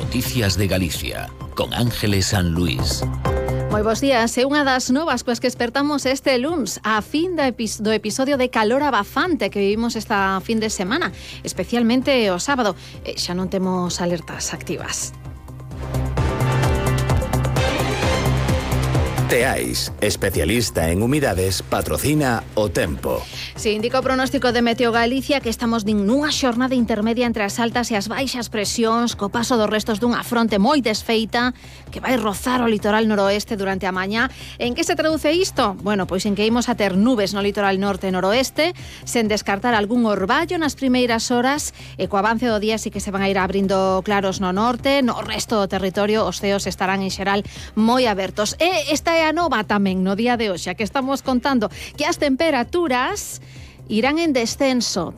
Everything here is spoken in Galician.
Noticias de Galicia, con Ángeles San Luis. Moi bons días, é unha das novas coas que despertamos este luns a fin do episodio de calor abafante que vivimos esta fin de semana, especialmente o sábado. Xa non temos alertas activas. Teais, especialista en humidades, patrocina o tempo. Se indica o pronóstico de Meteo Galicia que estamos nunha xornada intermedia entre as altas e as baixas presións, co paso dos restos dunha fronte moi desfeita que vai rozar o litoral noroeste durante a mañá. En que se traduce isto? Bueno, pois en que imos a ter nubes no litoral norte e noroeste, sen descartar algún orballo nas primeiras horas, e co avance do día sí que se van a ir abrindo claros no norte. No resto do territorio os ceos estarán en xeral moi abertos. E esta é a nova tamén no día de hoxe, que estamos contando que as temperaturas irán en descenso.